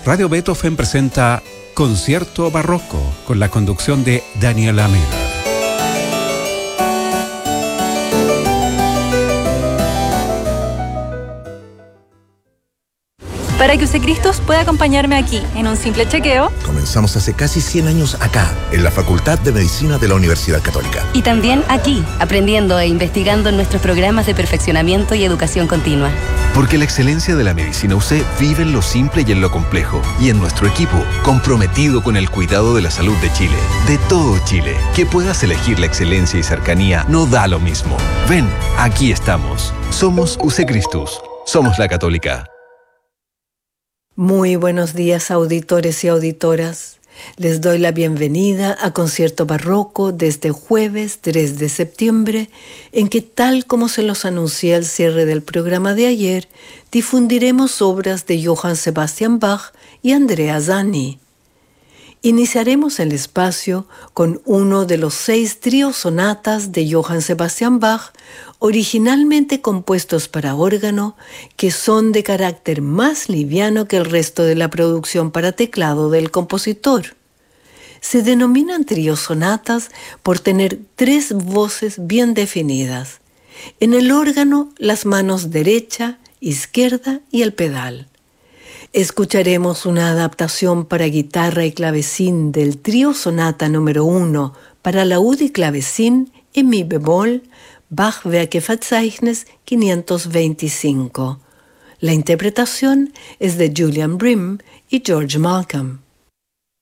Radio Beethoven presenta Concierto Barroco con la conducción de Daniela Miller. Para que Usecristus pueda acompañarme aquí en un simple chequeo. Comenzamos hace casi 100 años acá, en la Facultad de Medicina de la Universidad Católica. Y también aquí, aprendiendo e investigando en nuestros programas de perfeccionamiento y educación continua. Porque la excelencia de la medicina UC vive en lo simple y en lo complejo. Y en nuestro equipo, comprometido con el cuidado de la salud de Chile. De todo Chile. Que puedas elegir la excelencia y cercanía no da lo mismo. Ven, aquí estamos. Somos Usecristus. Somos la Católica. Muy buenos días, auditores y auditoras. Les doy la bienvenida a Concierto Barroco de este jueves 3 de septiembre, en que, tal como se los anuncié al cierre del programa de ayer, difundiremos obras de Johann Sebastian Bach y Andrea Zanni. Iniciaremos el espacio con uno de los 6 tríos sonatas de Johann Sebastian Bach, originalmente compuestos para órgano, que son de carácter más liviano que el resto de la producción para teclado del compositor. Se denominan tríos sonatas por tener 3 voces bien definidas. En el órgano, las manos derecha, izquierda y el pedal. Escucharemos una adaptación para guitarra y clavecín del trío sonata número 1 para laúd y clavecín en mi bemol, Bach-Werke-Verzeichnis 525. La interpretación es de Julian Bream y George Malcolm.